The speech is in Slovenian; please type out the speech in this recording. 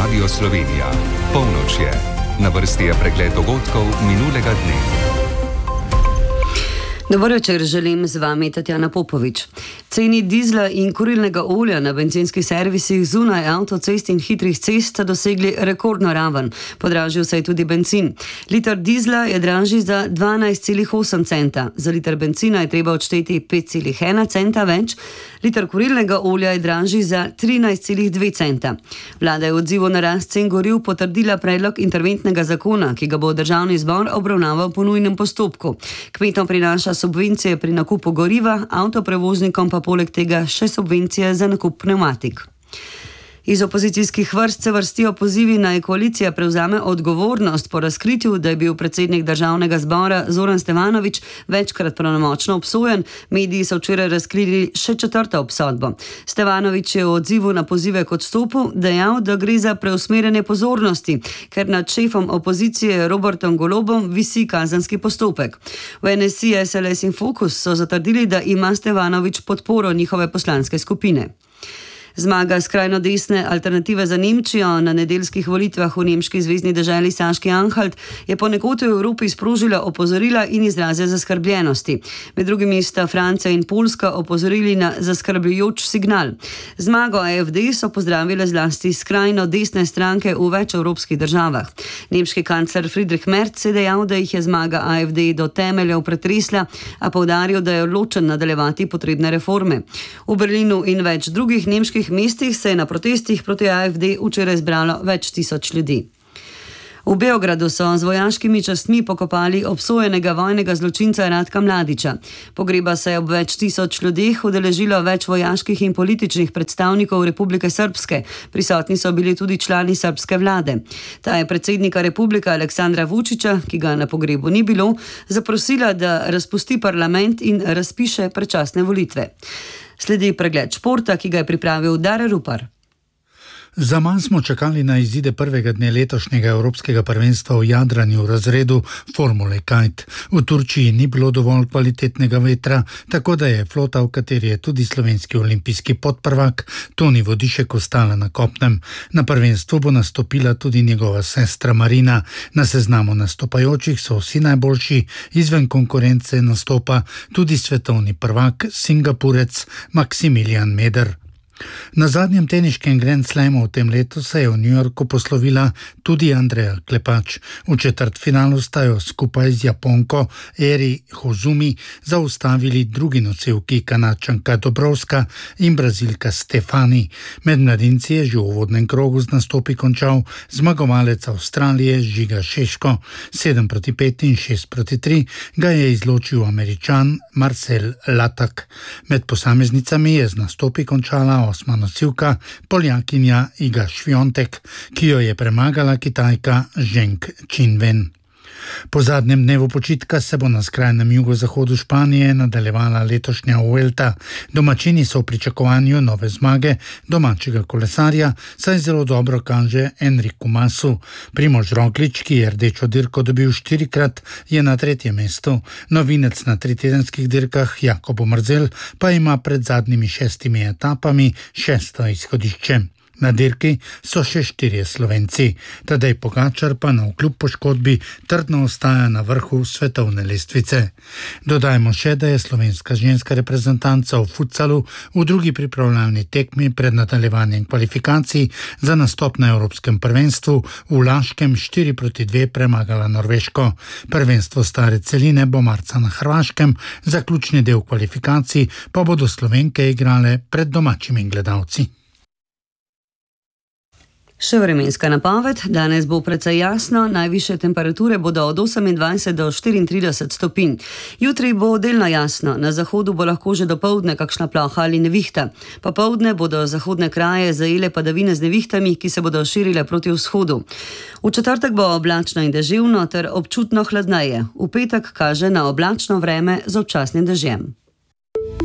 Radio Slovenija. Polnoč je. Na vrsti je pregled dogodkov minulega dne. Dober večer, želim z vami Tatjana Popovič. Ceni dizla in kurilnega olja na bencinskih servisih zunaj avtocest in hitrih cest sta dosegli rekordno raven. Podražil se je tudi bencin. Liter dizla je dražji za 12,8 centa. Za liter benzina je treba odšteti 5,1 centa več. Liter kurilnega olja je dražji za 13,2 centa. Vlada je v odzivu na rast cen goriv potrdila predlog interventnega zakona, ki ga bo Državni zbor obravnaval po nujnem postopku. Kmetom prinaša subvencije pri nakupu goriva, avtoprevoznikom pa poleg tega še subvencije za nakup pneumatik. Iz opozicijskih vrst se vrstijo pozivi, naj koalicija prevzame odgovornost po razkritju, da je bil predsednik Državnega zbora Zoran Stevanović večkrat pravnomočno obsojen. Mediji so včeraj razkrili še četrto obsodbo. Stevanović je v odzivu na pozive k odstopu dejal, da gre za preusmerjanje pozornosti, ker nad šefom opozicije Robertom Golobom visi kazenski postopek. V NSI, SLS in Fokus so zatrdili, da ima Stevanović podporo njihove poslanske skupine. Zmaga skrajno desne Alternative za Nemčijo na nedeljskih volitvah v nemški zvezni deželi Saški-Anhalt je ponekod v Evropi sprožila opozorila in izraze zaskrbljenosti. Med drugimi sta Francija in Poljska opozorili na zaskrbljujoč signal. Zmago AfD so pozdravile zlasti skrajno desne stranke v več evropskih državah. Nemški kancler Friedrich Merz je dejal, da jih je zmaga AfD do temeljev pretresla, a poudaril, da je odločen nadaljevati potrebne reforme. V Berlinu in več drugih nemških mestih se je na protestih proti AfD včeraj zbralo več tisoč ljudi. V Beogradu so z vojaškimi častmi pokopali obsojenega vojnega zločinca Ratka Mladića. Pogreba se je ob več tisoč ljudeh udeležilo več vojaških in političnih predstavnikov Republike Srpske. Prisotni so bili tudi člani srpske vlade. Ta je predsednika republike Aleksandra Vučića, ki ga na pogrebu ni bilo, zaprosila, da razpusti parlament in razpiše predčasne volitve. Sledi pregled športa, ki ga je pripravil Dare Rupar. Zaman smo čakali na izide prvega dne letošnjega evropskega prvenstva v jadranju v razredu Formule Kite. V Turčiji ni bilo dovolj kvalitetnega vetra, tako da je flota, v kateri je tudi slovenski olimpijski podprvak, Toni Vodišek, ostala na kopnem. Na prvenstvu bo nastopila tudi njegova sestra Marina. Na seznamu nastopajočih so vsi najboljši, izven konkurence nastopa tudi svetovni prvak, Singapurec Maximilian Meder. Na zadnjem teniškem Grand Slamu v tem letu se je v New Yorku poslovila tudi Andreja Klepač. V četrtfinalu sta jo skupaj z Japonko Eri Hozumi zaustavili drugi nosilki, Kanadčanka Dobrovska in Brazilka Stefani. Med mladinci je že v uvodnem krogu z nastopi končal zmagovalec Avstralije Žiga Šeško. 7-5 in 6-3 ga je izločil Američan Marcel Latak. Med posameznicami je z nastopi končala 8. nosilka, Poljakinja Iga Šviontek, ki jo je premagala Kitajka Zheng Qinwen. Po zadnjem dnevu počitka se bo na skrajnem jugozahodu Španije nadaljevala letošnja Vuelta. Domačini so v pričakovanju nove zmage domačega kolesarja, saj zelo dobro kaže Enriku Masu. Primož Roglič, ki je rdečo dirko dobil 4-krat, je na 3. mestu. Novinec na 3-tedenskih dirkah Jakob Mrzel pa ima pred zadnjimi 6 etapami 6. izhodišče. Na dirki so še 4 Slovenci. Tadej Pogačar pa navkljub poškodbi trdno ostaja na vrhu svetovne lestvice. Dodajmo še, da je slovenska ženska reprezentanca v futsalu v drugi pripravljalni tekmi pred nadaljevanjem kvalifikacij za nastop na Evropskem prvenstvu v Laškem 4-2 premagala Norveško. Prvenstvo stare celine bo marca na Hrvaškem, zaključni del kvalifikacij pa bodo Slovenke igrale pred domačimi gledalci. Še vremenska napoved. Danes bo precej jasno, najvišje temperature bodo od 28 do 34 stopinj. Jutri bo delno jasno, na zahodu bo lahko že dopoldne kakšna ploha ali nevihta. Popoldne bodo zahodne kraje zajele padavine z nevihtami, ki se bodo širile proti vzhodu. V četrtek bo oblačno in deževno ter občutno hladneje. V petek kaže na oblačno vreme z občasnim dežjem.